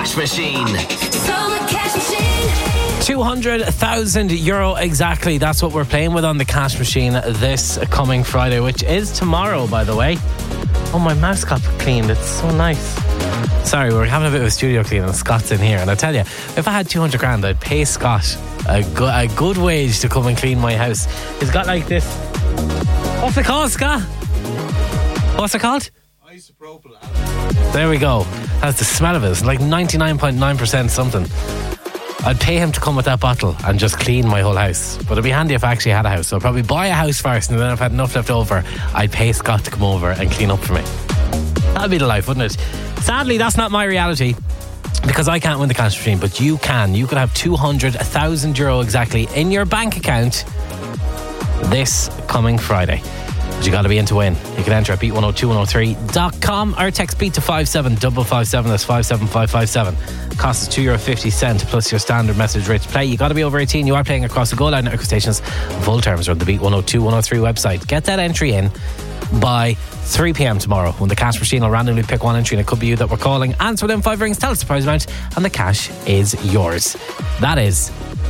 Cash Machine. Summer Cash Machine. €200,000 exactly. That's what we're playing with on the Cash Machine this coming Friday, which is tomorrow, by the way. Oh, my mouse got cleaned. It's so nice. Sorry, we're having a bit of a studio clean and Scott's in here. And I tell you, if I had 200 grand, I'd pay Scott a good wage to come and clean my house. He's got like this. What's it called, Scott? What's it called? Isopropyl. There we go. That's the smell of it. It's like 99.9% something. I'd pay him to come with that bottle and just clean my whole house. But it'd be handy if I actually had a house. So I'd probably buy a house first, and then if I had enough left over, I'd pay Scott to come over and clean up for me. That'd be the life, wouldn't it? Sadly, that's not my reality, because I can't win the Cash Machine, but you can. You could have €200,000 exactly in your bank account this coming Friday. But you got to be in to win. You can enter at beat102103.com or text beat to 57557. That's 57557. Cost is €2.50 plus your standard message rate to play. You got to be over 18. You are playing across the Go Line network stations. Full terms are on the Beat 102 103 website. Get that entry in by 3 p.m. tomorrow, when the Cash Machine will randomly pick one entry, and it could be you that we're calling. Answer within 5 rings, tell us the prize amount, and the cash is yours. That is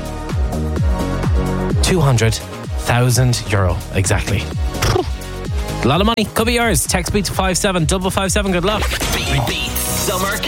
€200,000 exactly. A lot of money. Could be yours. Text beat to 57557. Good luck. Beat Summer